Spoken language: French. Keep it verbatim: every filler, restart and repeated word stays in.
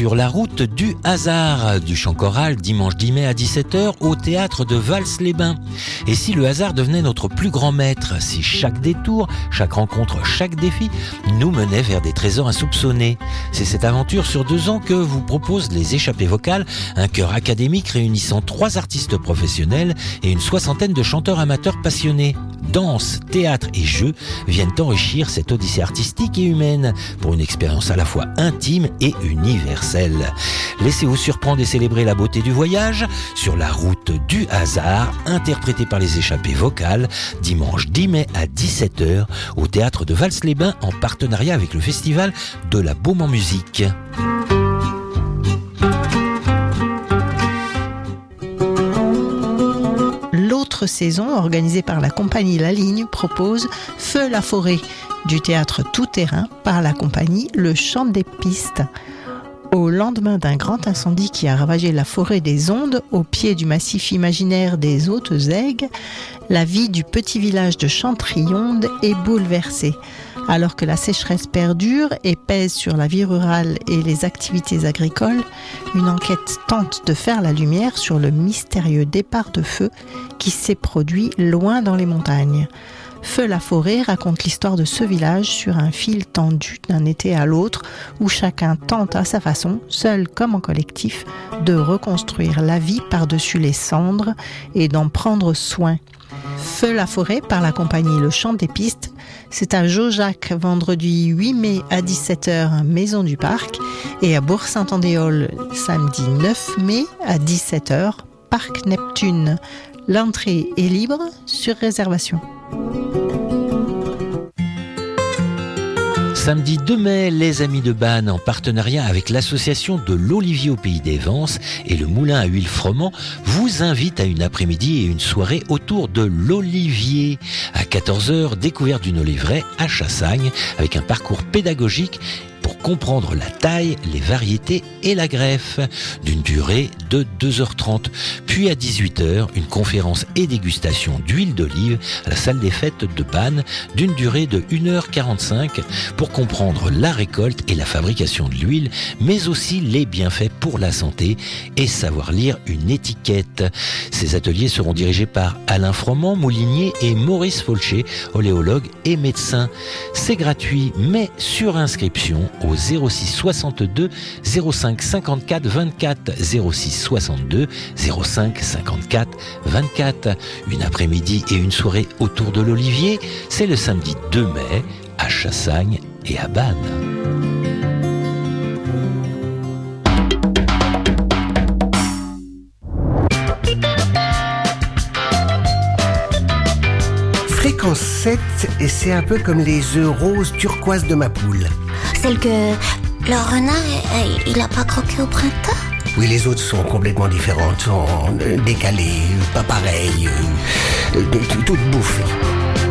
Sur la route du hasard, du chant choral dimanche dix mai à dix-sept heures au théâtre de Vals-les-Bains. Et si le hasard devenait notre plus grand maître, si chaque détour, chaque rencontre, chaque défi nous menait vers des trésors insoupçonnés. C'est cette aventure sur deux ans que vous propose Les Échappées Vocales, un chœur académique réunissant trois artistes professionnels et une soixantaine de chanteurs amateurs passionnés. Danse, théâtre et jeu viennent enrichir cette odyssée artistique et humaine pour une expérience à la fois intime et universelle. Laissez-vous surprendre et célébrer la beauté du voyage sur la route du hasard, interprété par Les Échappées Vocales, dimanche dix mai à dix-sept heures au théâtre de Vals-les-Bains en partenariat avec le festival de la Baume en musique. L'autre saison, organisée par la compagnie La Ligne, propose Feu la forêt, du théâtre tout-terrain par la compagnie Le Chant des Pistes. Au lendemain d'un grand incendie qui a ravagé la forêt des Ondes, au pied du massif imaginaire des Hautes-Aigues, la vie du petit village de Chantrionde est bouleversée. Alors que la sécheresse perdure et pèse sur la vie rurale et les activités agricoles, une enquête tente de faire la lumière sur le mystérieux départ de feu qui s'est produit loin dans les montagnes. Feu la forêt raconte l'histoire de ce village sur un fil tendu d'un été à l'autre où chacun tente à sa façon, seul comme en collectif, de reconstruire la vie par-dessus les cendres et d'en prendre soin. Feu la forêt par la compagnie Le Chant des Pistes, c'est à Jaujac vendredi huit mai à dix-sept heures Maison du Parc et à Bourg-Saint-Andéol samedi neuf mai à dix-sept heures Parc Neptune. L'entrée est libre sur réservation. Samedi deux mai, les Amis de Bannes, en partenariat avec l'association de l'Olivier au Pays des Vences et le Moulin à Huile Froment, vous invitent à une après-midi et une soirée autour de l'Olivier. À quatorze heures, découverte d'une oliveraie à Chassagne avec un parcours pédagogique pour comprendre la taille, les variétés et la greffe, d'une durée de deux heures trente. Puis à dix-huit heures, une conférence et dégustation d'huile d'olive à la salle des fêtes de Bannes, d'une durée de une heure quarante-cinq pour comprendre la récolte et la fabrication de l'huile, mais aussi les bienfaits pour la santé et savoir lire une étiquette. Ces ateliers seront dirigés par Alain Froment, moulinier, et Maurice Folcher, oléologue et médecin. C'est gratuit, mais sur inscription au zéro six soixante-deux zéro cinq cinquante-quatre vingt-quatre, zéro six soixante-deux zéro cinq cinquante-quatre vingt-quatre. Une après-midi et une soirée autour de l'Olivier, c'est le samedi deux mai à Chassagne et à Bannes. Fréquence sept, et c'est un peu comme les œufs roses turquoise de ma poule. Celle que le renard, il a pas croqué au printemps? Oui, les autres sont complètement différentes, sont décalées, pas pareilles, toutes bouffées.